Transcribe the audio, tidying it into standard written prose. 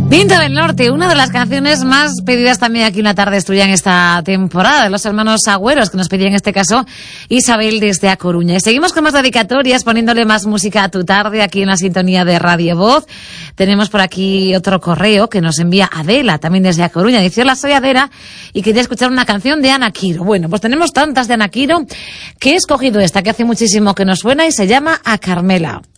Viento del Norte, una de las canciones más pedidas también aquí en La Tarde Estudia en esta temporada, de los hermanos Agüeros, que nos pedía en este caso Isabel desde A Coruña. Y seguimos con más dedicatorias, poniéndole más música a tu tarde aquí en la sintonía de Radio Voz. Tenemos por aquí otro correo que nos envía Adela, también desde A Coruña. Dice: hola, soy Adela y quería escuchar una canción de Ana Quiro. Bueno, pues tenemos tantas de Ana Quiro que he escogido esta que hace muchísimo que nos suena y se llama A Carmela.